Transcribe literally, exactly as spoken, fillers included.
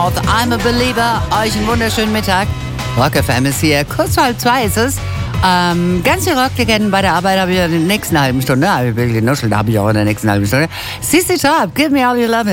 North, I'm a Believer. Euch einen wunderschönen Mittag. Rock F M ist hier. Kurz vor halb zwei ist es. Ähm, ganz viel Rocklegenden bei der Arbeit habe ich in der nächsten halben Stunde. Ich will die Nuschel, da habe ich auch in der nächsten halben Stunde. C C Top, give me all your lovin'.